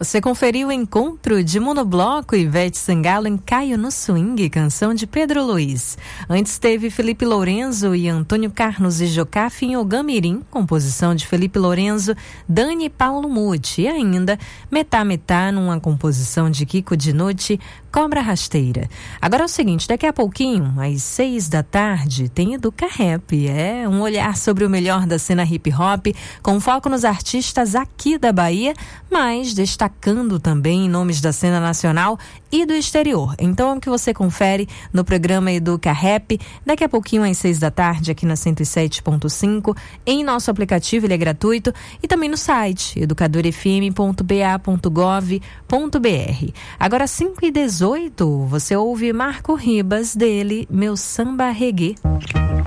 Você conferiu o encontro de Monobloco e Ivete Sangalo em Caio no Swing, canção de Pedro Luiz. Antes teve Felipe Lourenço e Antônio Carlos e Jocafe em Ogamirim, composição de Felipe Lourenço, Dani e Paulo Muti. E ainda Metá Metá, numa composição de Kiko Dinucci, Cobra Rasteira. Agora é o seguinte, daqui a pouquinho, às 6 da tarde, tem Educa Rap. É um olhar sobre o melhor da cena hip hop, com foco nos artistas aqui da Bahia, mas destacando também nomes da cena nacional e do exterior. Então é o que você confere no programa Educa Rap, daqui a pouquinho às 6 da tarde, aqui na 107.5, em nosso aplicativo, ele é gratuito, e também no site educadorfm.ba.gov.br. Agora 5h18, você ouve Marco Ribas, dele, Meu Samba Reggae.